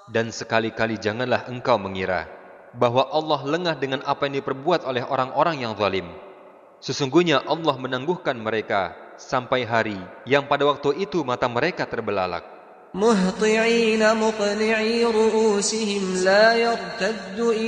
Dan sekali-kali janganlah engkau mengira bahwa Allah lengah dengan apa yang diperbuat oleh orang-orang yang zalim. Sesungguhnya Allah menangguhkan mereka sampai hari yang pada waktu itu mata mereka terbelalak. مهطعين مقنعي رؤوسهم لا يرتد